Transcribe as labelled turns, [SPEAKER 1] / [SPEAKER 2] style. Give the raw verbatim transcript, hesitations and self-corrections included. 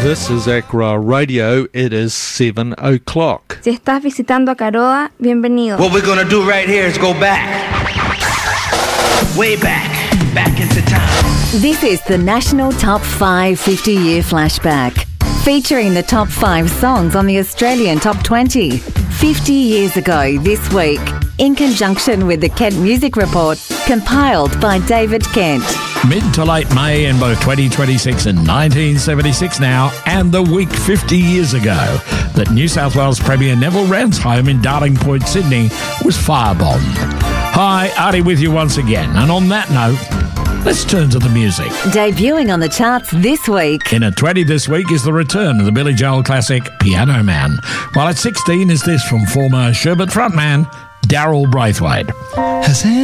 [SPEAKER 1] This is Accra Radio. It is seven o'clock.
[SPEAKER 2] Si estás visitando Akaroa, bienvenido.
[SPEAKER 3] What we're gonna do right here is go back. Way back. Back into time.
[SPEAKER 4] This is the National Top five fifty-year flashback, featuring the top five songs on the Australian Top twenty. fifty years ago this week, in conjunction with the Kent Music Report, compiled by David Kent.
[SPEAKER 5] Mid to late May in both twenty twenty-six and nineteen seventy-six now, and the week fifty years ago that New South Wales Premier Neville Wran's home in Darling Point, Sydney was firebombed. Hi, Artie with you once again, and on that note, let's turn to the music.
[SPEAKER 4] Debuting on the charts this week.
[SPEAKER 5] In at twenty this week is the return of the Billy Joel classic Piano Man, while at sixteen is this from former Sherbet frontman Daryl Braithwaite.